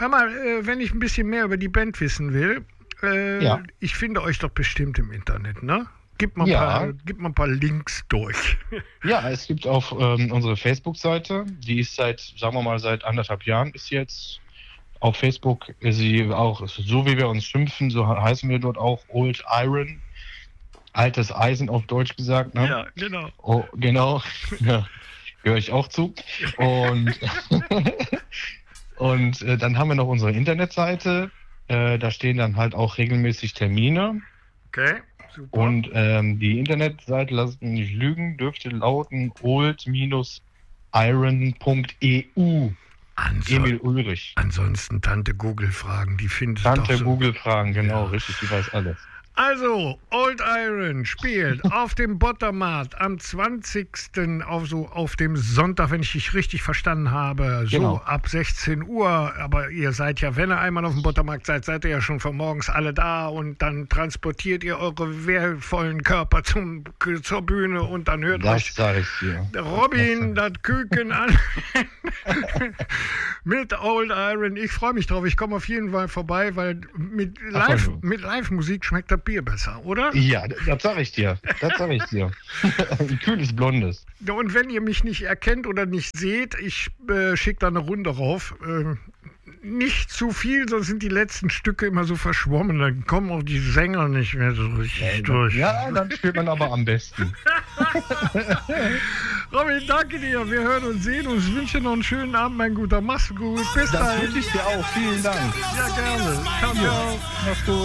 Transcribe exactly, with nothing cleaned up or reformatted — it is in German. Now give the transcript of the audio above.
Hör mal, äh, wenn ich ein bisschen mehr über die Band wissen will, äh, Ja. ich finde euch doch bestimmt im Internet, ne? Gib mal, ein Ja. paar, gib mal ein paar Links durch. Ja, es gibt auf ähm, unsere Facebook-Seite, die ist seit, sagen wir mal, seit anderthalb Jahren bis jetzt. Auf Facebook ist sie auch, so wie wir uns schimpfen, so heißen wir dort auch Old Iron. Altes Eisen auf Deutsch gesagt, ne? Ja, genau. Oh, genau. Ja, gehöre ich auch zu. Und, und äh, dann haben wir noch unsere Internetseite. Äh, da stehen dann halt auch regelmäßig Termine. Okay, super. Und ähm, die Internetseite, lasst mich nicht lügen, dürfte lauten old-iron punkt e u. Anso Emil Ulrich. ansonsten Tante Google fragen, die findet Tante doch so. Google fragen, genau, Ja. richtig, die weiß alles. Also, Old Iron spielt auf dem Bottermarkt am zwanzigsten Auf, so auf dem Sonntag, wenn ich dich richtig verstanden habe, so Genau. ab sechzehn Uhr. Aber ihr seid ja, wenn ihr einmal auf dem Bottermarkt seid, seid ihr ja schon von morgens alle da und dann transportiert ihr eure wehrvollen Körper zum, zur Bühne und dann hört Das euch sage ich dir. Robin das Küken an mit Old Iron. Ich freue mich drauf. Ich komme auf jeden Fall vorbei, weil mit Ach, Live, also. mit Live-Musik schmeckt das Bier besser, oder? Ja, das sage ich dir. Das sage ich dir. Ein kühles Blondes. Und wenn ihr mich nicht erkennt oder nicht seht, ich äh, schicke da eine Runde rauf. Ähm, nicht zu viel, sonst sind die letzten Stücke immer so verschwommen. Dann kommen auch die Sänger nicht mehr so richtig durch. Ja, dann spielt man aber am besten. Robin, danke dir. Wir hören und sehen uns. Ich wünsche noch einen schönen Abend, mein Guter. Mach's gut. Bis Das dahin. wünsche ich dir auch. Vielen Dank. Ja, gerne. Ciao, ciao. Mach's gut.